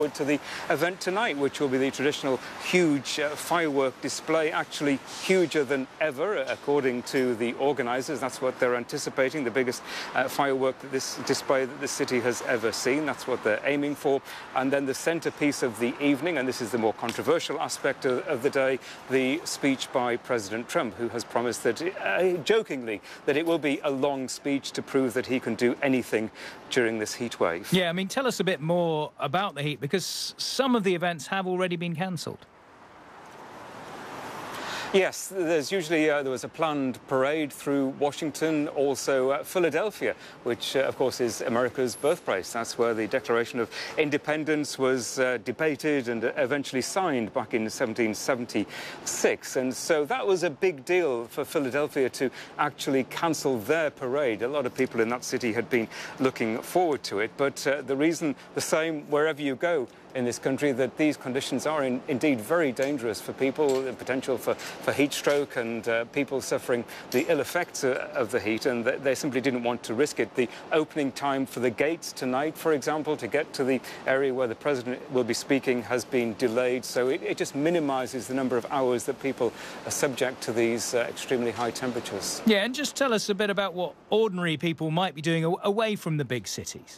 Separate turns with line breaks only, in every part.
to the event tonight, which will be the traditional huge firework display, actually huger than ever, according to the organisers. That's what they're anticipating, the biggest firework that this display that the city has ever seen. That's what they're aiming for. And then the centrepiece of the evening, and this is the more controversial aspect of the day, the speech by President Trump, who has promised that, jokingly, that it will be a long speech to prove that he can do anything during this heat wave.
Yeah, I mean, tell us a bit more about the heat, because some of the events have already been cancelled.
Yes, there's usually, there was a planned parade through Washington, also Philadelphia, which, of course, is America's birthplace. That's where the Declaration of Independence was debated and eventually signed back in 1776. And so that was a big deal for Philadelphia to actually cancel their parade. A lot of people in that city had been looking forward to it. But the reason, the same wherever you go in this country, that these conditions are indeed very dangerous for people, the potential for heat stroke and people suffering the ill effects of the heat, and they simply didn't want to risk it. The opening time for the gates tonight, for example, to get to the area where the president will be speaking has been delayed, so it just minimises the number of hours that people are subject to these extremely high temperatures.
Yeah, and just tell us a bit about what ordinary people might be doing away from the big cities.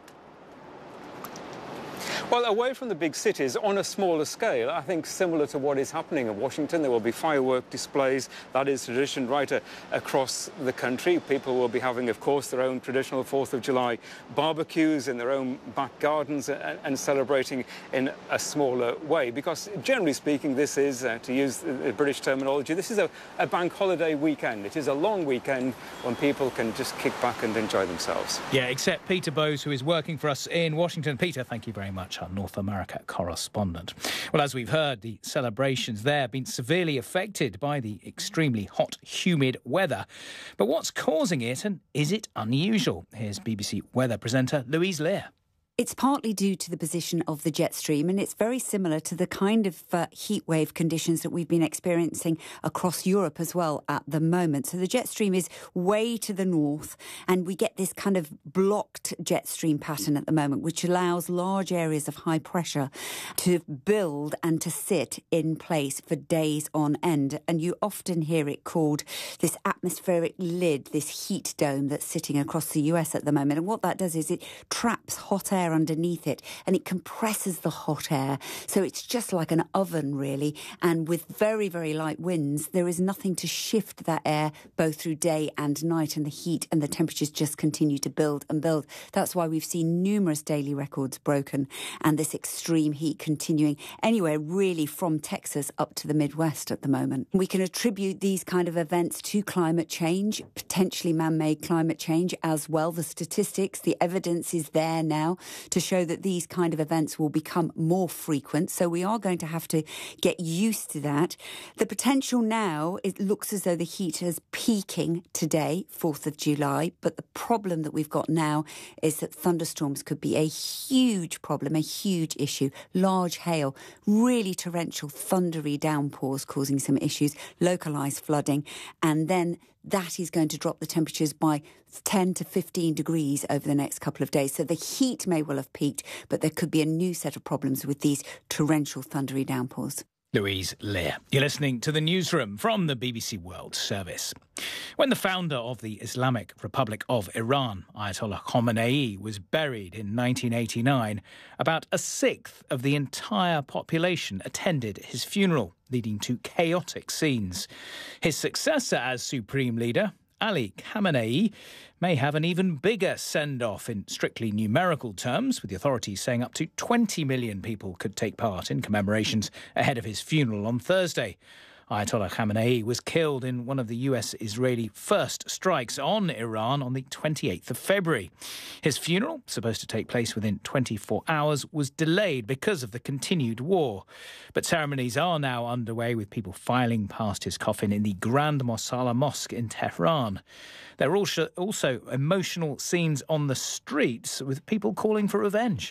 Well, away from the big cities, on a smaller scale, I think similar to what is happening in Washington, there will be firework displays. That is tradition right across the country. People will be having, of course, their own traditional 4th of July barbecues in their own back gardens and celebrating in a smaller way. Because, generally speaking, this is, to use the British terminology, this is a bank holiday weekend. It is a long weekend when people can just kick back and enjoy themselves.
Yeah, except Peter Bowes, who is working for us in Washington. Peter, thank you very much, our North America correspondent. Well, as we've heard, the celebrations there have been severely affected by the extremely hot, humid weather. But what's causing it, and is it unusual? Here's BBC weather presenter Louise Lear.
It's partly due to the position of the jet stream, and it's very similar to the kind of heatwave conditions that we've been experiencing across Europe as well at the moment. So the jet stream is way to the north, and we get this kind of blocked jet stream pattern at the moment, which allows large areas of high pressure to build and to sit in place for days on end. And you often hear it called this atmospheric lid, this heat dome that's sitting across the US at the moment. And what that does is it traps hot air underneath it, and it compresses the hot air, so it's just like an oven really, and with very, very light winds there is nothing to shift that air both through day and night, and the heat and the temperatures just continue to build and build. That's why we've seen numerous daily records broken, and this extreme heat continuing anywhere really from Texas up to the Midwest at the moment. We can attribute these kind of events to climate change, potentially man-made climate change as well. The statistics, the evidence is there now to show that these kind of events will become more frequent. So we are going to have to get used to that. The potential now, it looks as though the heat is peaking today, 4th of July. But the problem that we've got now is that thunderstorms could be a huge problem, a huge issue. Large hail, really torrential, thundery downpours causing some issues, localised flooding. And then that is going to drop the temperatures by 10 to 15 degrees over the next couple of days. So the heat may well have peaked, but there could be a new set of problems with these torrential, thundery downpours.
Louise Lear. You're listening to The Newsroom from the BBC World Service. When the founder of the Islamic Republic of Iran, Ayatollah Khamenei, was buried in 1989, about a sixth of the entire population attended his funeral, leading to chaotic scenes. His successor as supreme leader, Ali Khamenei, may have an even bigger send-off in strictly numerical terms, with the authorities saying up to 20 million people could take part in commemorations ahead of his funeral on Thursday. Ayatollah Khamenei was killed in one of the US-Israeli first strikes on Iran on the 28th of February. His funeral, supposed to take place within 24 hours, was delayed because of the continued war. But ceremonies are now underway, with people filing past his coffin in the Grand Mosala Mosque in Tehran. There are also emotional scenes on the streets, with people calling for revenge.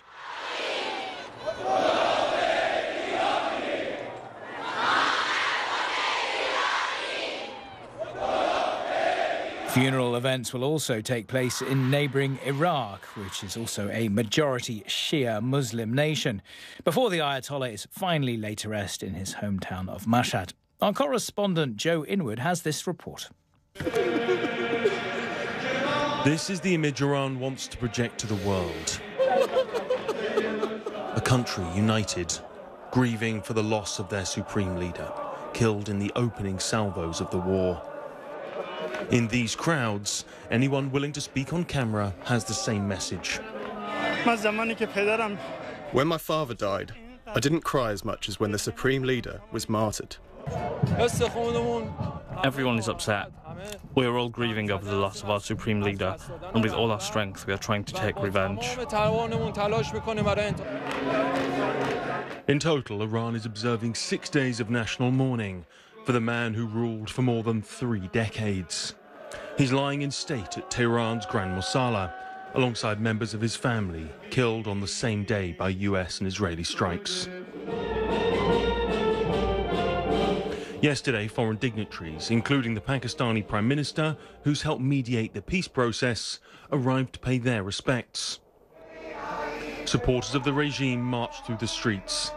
Funeral events will also take place in neighbouring Iraq, which is also a majority Shia Muslim nation, before the Ayatollah is finally laid to rest in his hometown of Mashhad. Our correspondent Joe Inwood has this report.
This is the image Iran wants to project to the world. A country united, grieving for the loss of their supreme leader, killed in the opening salvos of the war. In these crowds, anyone willing to speak on camera has the same message.
When my father died, I didn't cry as much as when the supreme leader was martyred.
Everyone is upset. We are all grieving over the loss of our supreme leader, and with all our strength we are trying to take revenge.
In total, Iran is observing 6 days of national mourning for the man who ruled for more than 3 decades. He's lying in state at Tehran's Grand Mosala, alongside members of his family, killed on the same day by US and Israeli strikes. Yesterday, foreign dignitaries, including the Pakistani Prime Minister, who's helped mediate the peace process, arrived to pay their respects. Supporters of the regime marched through the streets.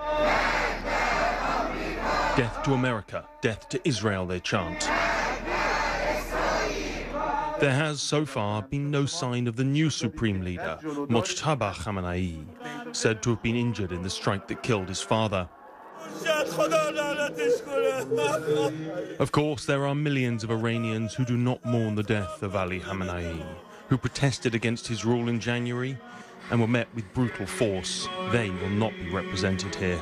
Death to America, death to Israel, they chant. There has, so far, been no sign of the new supreme leader, Mojtaba Khamenei, said to have been injured in the strike that killed his father. Of course, there are millions of Iranians who do not mourn the death of Ali Khamenei, who protested against his rule in January and were met with brutal force. They will not be represented here.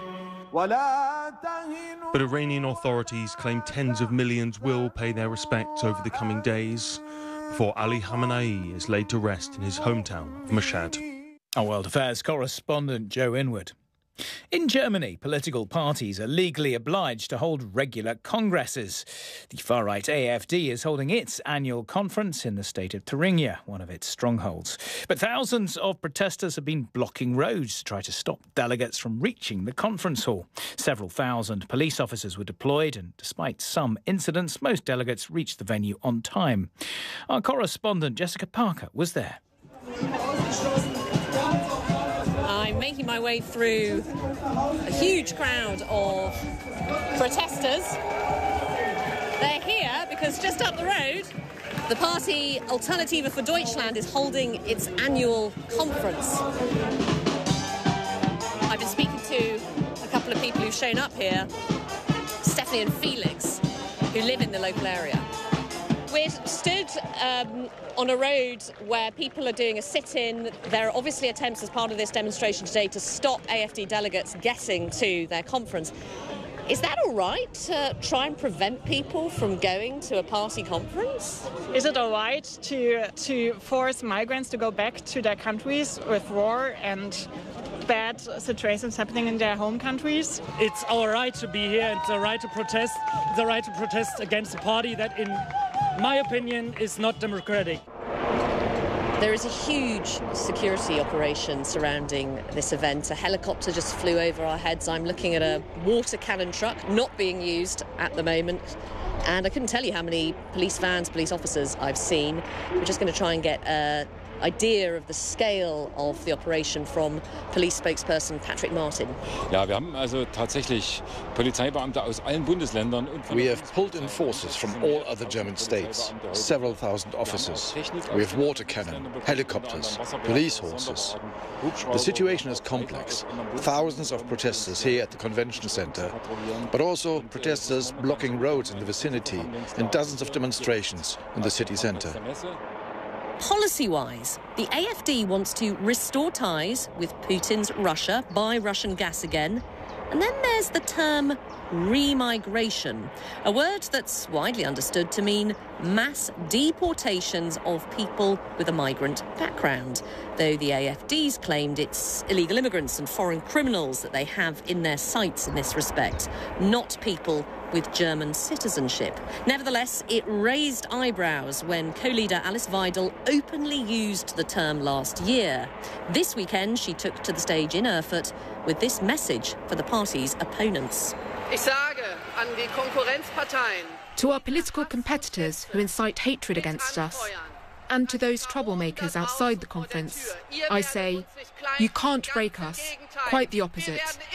But Iranian authorities claim tens of millions will pay their respects over the coming days before Ali Khamenei is laid to rest in his hometown of Mashhad.
Our World Affairs correspondent Joe Inwood. In Germany, political parties are legally obliged to hold regular congresses. The far-right AfD is holding its annual conference in the state of Thuringia, one of its strongholds. But thousands of protesters have been blocking roads to try to stop delegates from reaching the conference hall. Several thousand police officers were deployed, and despite some incidents, most delegates reached the venue on time. Our correspondent Jessica Parker was there.
I'm making my way through a huge crowd of protesters. They're here because just up the road, the party Alternative für Deutschland is holding its annual conference. I've been speaking to a couple of people who've shown up here, Stephanie and Felix, who live in the local area. We're stood on a road where people are doing a sit-in. There are obviously attempts as part of this demonstration today to stop AfD delegates getting to their conference. Is that all right to try and prevent people from going to a party conference?
Is it all right to force migrants to go back to their countries with war and bad situations happening in their home countries?
It's our right to be here. It's our right to protest. It's our right to protest against a party that, in my opinion, is not democratic.
There is a huge security operation surrounding this event. A helicopter just flew over our heads. I'm looking at a water cannon truck not being used at the moment. And I couldn't tell you how many police vans, police officers I've seen. We're just going to try and get an idea of the scale of the operation from police spokesperson Patrick Martin.
Ja, wir haben also tatsächlich Polizeibeamte aus allen Bundesländern.
We have pulled in forces from all other German states, several thousand officers. We have water cannon, helicopters, police horses. The situation is complex. Thousands of protesters here at the convention center, but also protesters blocking roads in the vicinity and dozens of demonstrations in the city center.
Policy-wise, the AfD wants to restore ties with Putin's Russia, buy Russian gas again. And then there's the term remigration, a word that's widely understood to mean mass deportations of people with a migrant background, though the AfD's claimed it's illegal immigrants and foreign criminals that they have in their sights in this respect, not people with German citizenship. Nevertheless, it raised eyebrows when co-leader Alice Weidel openly used the term last year. This weekend, she took to the stage in Erfurt with this message for the party's opponents.
Ich sage, To our political competitors who incite hatred against us, and to those troublemakers outside the conference, I say, you can't break us. Quite the opposite.